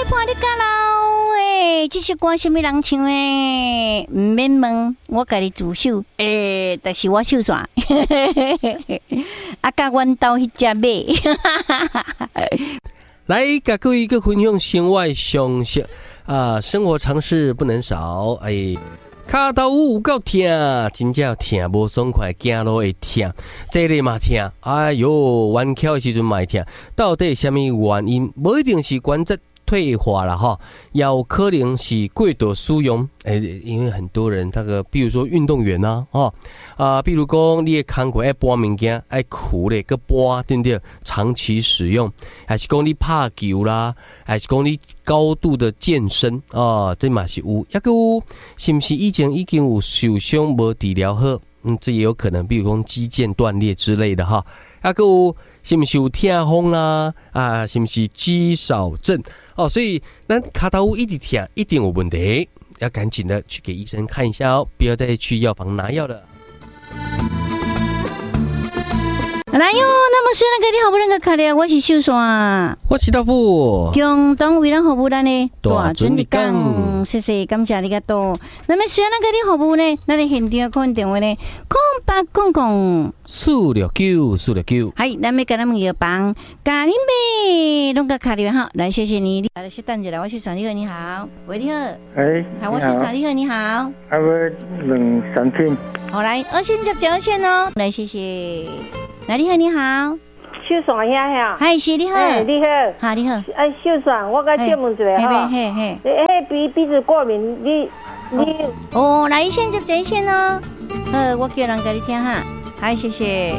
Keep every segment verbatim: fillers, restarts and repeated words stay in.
伴你甲老诶，这首歌什么人唱诶？唔免问，我家己自首。诶，但是我秀煞，啊，甲阮兜迄只马。 来，甲各位个分享生活常识啊，生活常识不能少。哎，骹头有够痛，真正痛无爽快，走路会痛，坐咧嘛痛。哎哟，弯翘的时阵嘛会痛，到底什么原因？无一定是关节退化了哈，也有可能是过度使用。诶、欸，因为很多人那个，比如说运动员呐、啊，哦啊，比如讲你的工课爱搬物件，爱苦咧个搬，对不对？长期使用，还是讲你拍球啦，还是讲你高度的健身啊，这嘛是有。抑个有，是不是以前已经有受伤无治疗好？嗯，这也有可能，比如讲肌腱断裂之类的哈。抑个有。是不是有痛风啦？啊，是不是肌少症？哦，所以咱卡头一直痛，一定有问题，要赶紧的去给医生看一下哦，不要再去药房拿药了。 来哟，那么虽然给你好不容易卡了，我是秀山， 我是大富， 共同为咱服务咱的大准力讲， 谢谢感谢你个多。那么虽然给你服务呢，咱的现场看电话呢，空八公公四六九四六九， 系，咱要跟咱们药房，咖喱妹拢个卡了哈，来谢谢你，来先等一下，我是传你好，你好，喂你好， 哎， 好，我是传你好，你好， 啊我两三天， 好来，二线接交线哦，来谢谢。来，你好，你好， 秀爽呀呀， 嗨，是你好， 哎，你好， 好，你好， 哎，秀爽，我甲借问一下哈， 嘿嘿， 迄鼻鼻子过敏，你你哦，来一线就这一线哦，呃，我叫人给你听哈，嗨，谢谢。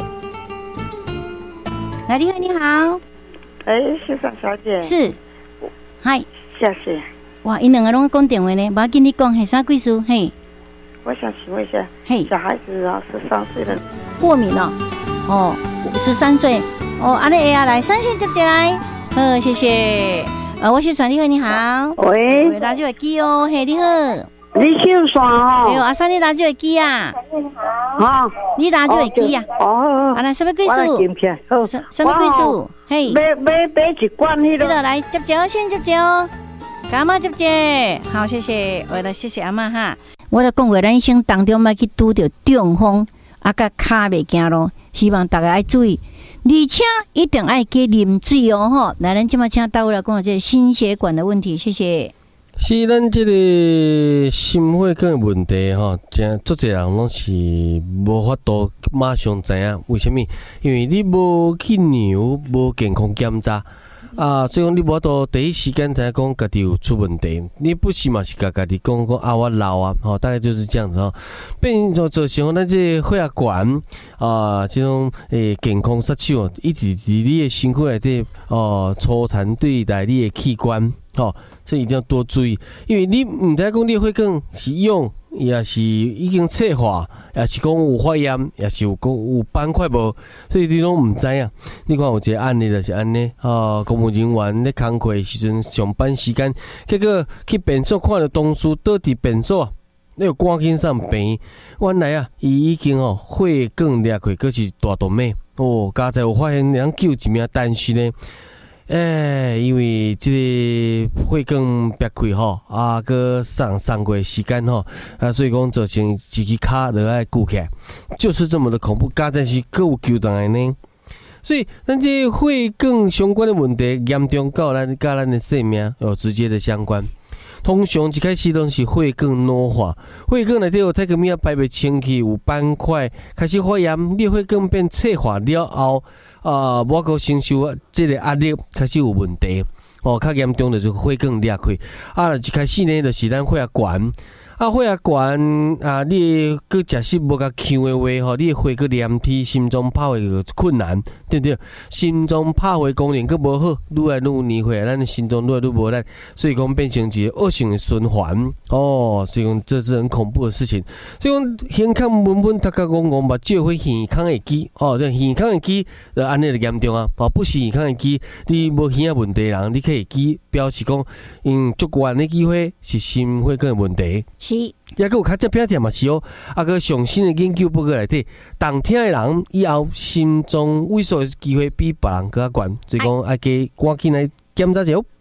来，你好，你好， 哎，秀爽小姐， 是，嗨， 谢谢。 哇，因两个拢讲电话呢，无要紧你讲，系啥贵数？嘿， 我想请问一下， 嘿， 小孩子啊，十三岁的过敏哦。哦，十三岁哦，阿丽啊，来三线接接来，好，谢谢。呃，我是传你好，你好， 喂， 喂，拿这个机哦，嘿，你好， 你秀爽哦， 对，阿三你拿这个机啊， 哈， 你拿这个机啊， 哦， 啊，来什么贵数？什什么贵数？嘿， 买买买一罐迄个，来接接先接接哦，给阿妈接接，好，谢谢，我来谢谢阿妈哈。我来讲过，咱一生当中要去拄到中风。啊，甲骹袂行咯，希望大家爱注意，而且一定爱加啉水哦吼。来，咱即马请到来讲这心血管的问题，谢谢。 是咱这个心血管的问题吼，真足侪人拢是无法度马上知影为什么？因为你无去量无健康检查。啊，所以讲你无法度第一时间才讲家己有出问题，你不是嘛是甲家己讲讲啊我老啊，吼、哦，大概就是这样子吼、哦。变做造成咱这血压管啊，这种诶健康失手，一直伫你的身体内底哦粗残对待你的器官，吼、哦，所以一定要多注意，因为你唔知讲你血管是用。也是已经脆化，也是讲有发炎，也是有讲有斑块无，所以你拢唔知影。你看有一个案例就是安尼，啊，公务人员咧工课时阵上班时间，结果去诊所看到同事倒伫诊所，你又赶紧上病。原来啊，伊已经哦血管裂开，佫是大动脉。哦，加在有发现人救一命，但是呢。诶，因为这个血管裂开吼，啊，佮上上过时间吼，啊，所以讲造成一支骹落来鼓起来，就是这么的恐怖。加在是佮有救动的呢，所以咱这血管相关的问题严重到咱甲咱的生命有直接的相关。通常一开始都是血管老化，血管内底有太个物排袂清气，有斑块，开始发炎，你血管变脆化了后。啊，我个承受这个压力开始有问题，哦，较严重就是血管裂开，啊，一开始呢就是咱血压管，啊，血压管啊，你个假设无甲强的话，吼，你的血个黏体，心脏拍血个困难，对不对？心脏拍血功能个无好，愈来愈年岁，咱的心脏愈来愈无力，所以讲变成一个恶性的循环，哦，所以讲这是很恐怖的事情。所以讲健康稳稳，大家讲讲目睭会健康的机，哦，这健康的机，呃，安尼就严重啊，哦，不是健康的机，你无耳仔问题人，你可以机表示讲，嗯，足悬的机会是心血管的问题。 是， 也个有较接偏点嘛是哦，啊个上新的研究报告内底，动听的人以后心脏萎缩的机会比别人更加悬，所以讲爱加赶紧来检查一下。